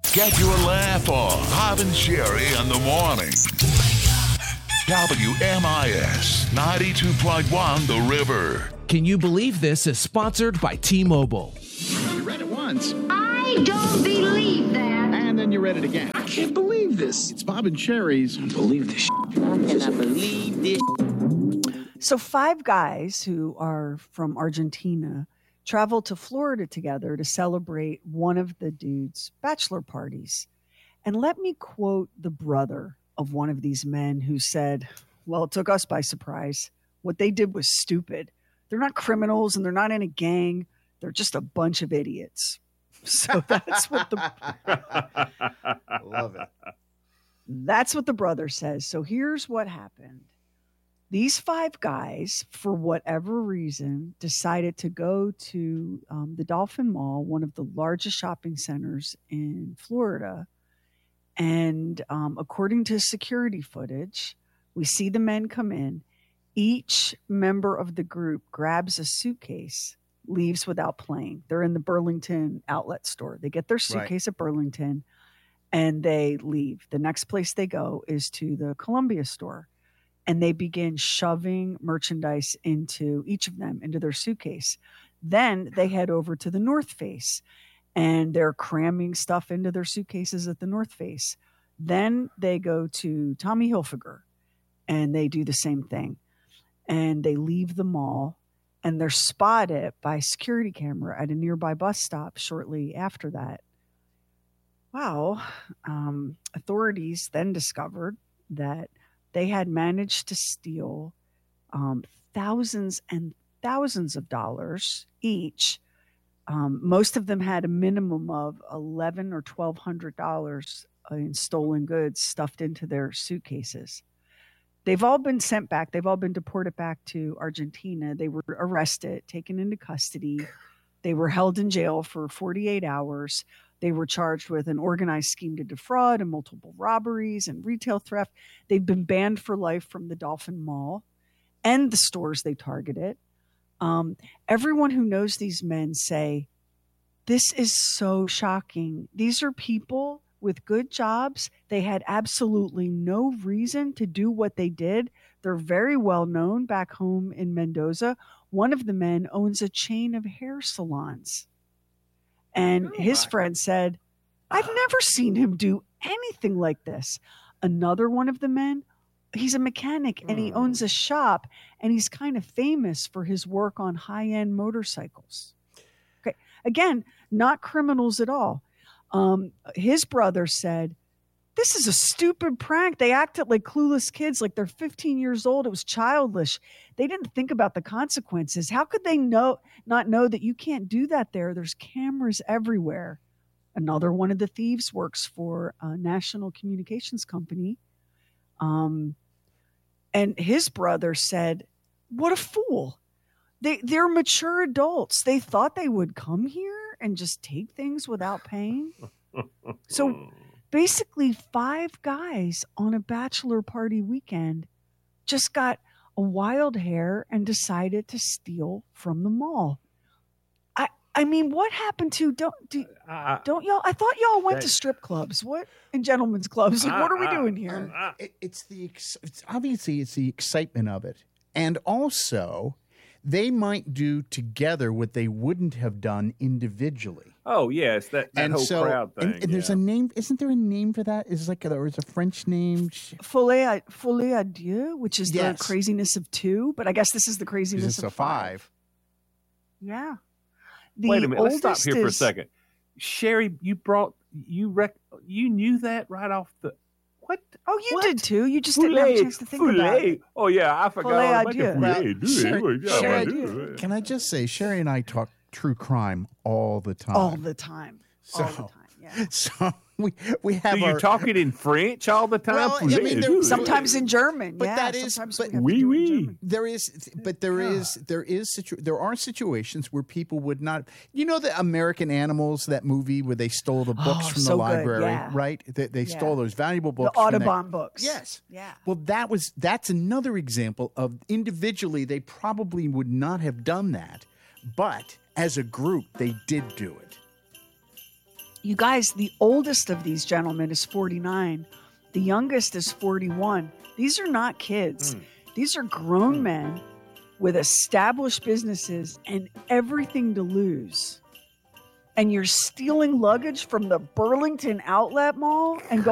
Get your laugh on. Bob and Sherry in the morning. WMIS 92.1 The River. Can You Believe This is sponsored by T-Mobile. You read it once. I don't believe that. And then you read it again. I can't believe this. It's Bob and Sherry's. I can't believe this. I cannot believe this. So 5 guys who are from Argentina traveled to Florida together to celebrate one of the dude's bachelor parties. And let me quote the brother of one of these men who said, well, it took us by surprise. What they did was stupid. They're not criminals and they're not in a gang. They're just a bunch of idiots. So that's what Love it. That's what the brother says. So here's what happened. These 5 guys, for whatever reason, decided to go to the Dolphin Mall, one of the largest shopping centers in Florida. And according to security footage, we see the men come in. Each member of the group grabs a suitcase, leaves without paying. They're in the Burlington outlet store. They get their suitcase at Burlington and they leave. The next place they go is to the Columbia store. And they begin shoving merchandise into each of them, into their suitcase. Then they head over to the North Face, and they're cramming stuff into their suitcases at the North Face. Then they go to Tommy Hilfiger, and they do the same thing. And they leave the mall, and they're spotted by security camera at a nearby bus stop shortly after that. Wow. Authorities then discovered that they had managed to steal thousands and thousands of dollars each. Most of them had a minimum of $1,100 or $1,200 in stolen goods stuffed into their suitcases. They've all been sent back. They've all been deported back to Argentina. They were arrested, taken into custody. They were held in jail for 48 hours. They were charged with an organized scheme to defraud and multiple robberies and retail theft. They've been banned for life from the Dolphin Mall and the stores they targeted. Everyone who knows these men say, this is so shocking. These are people with good jobs. They had absolutely no reason to do what they did. They're very well known back home in Mendoza. One of the men owns a chain of hair salons. And his friend said, I've never seen him do anything like this. Another one of the men, he's a mechanic and he owns a shop and he's kind of famous for his work on high-end motorcycles. Okay. Again, not criminals at all. His brother said, this is a stupid prank. They acted like clueless kids, like they're 15 years old. It was childish. They didn't think about the consequences. How could they not know that you can't do that there? There's cameras everywhere. Another one of the thieves works for a national communications company. And his brother said, what a fool. They're mature adults. They thought they would come here and just take things without paying. So basically 5 guys on a bachelor party weekend just got a wild hair and decided to steal from the mall. I mean, what happened to don't y'all? I thought y'all went to strip clubs. What and gentlemen's clubs? Like, what are we doing here? It's obviously the excitement of it, and also they might do together what they wouldn't have done individually. Oh yes, that whole crowd thing. And there's a name. Isn't there a name for that? Is there is a French name? Folie à deux, which is the craziness of 2, but I guess this is the craziness of 5. Yeah. Wait a minute. Let's stop here for a second. Sherry, you knew that right off the what? Oh, you did too. You just didn't have a chance to think about it. Oh yeah, I forgot. Can I just say, Sherry and I talk true crime all the time. All the time. Yeah. So we have. Do you talk it in French all the time? Well, I mean, sometimes in German. But yeah, that is. But there are situations where people would not. You know, the American Animals, that movie where they stole the books from the library, right? They stole those valuable books. The Audubon books. Yes. Yeah. Well, that's another example of individually they probably would not have done that, but as a group they did do it. You guys, the oldest of these gentlemen is 49. The youngest is 41. These are not kids. These are grown men with established businesses and everything to lose. And you're stealing luggage from the Burlington Outlet Mall and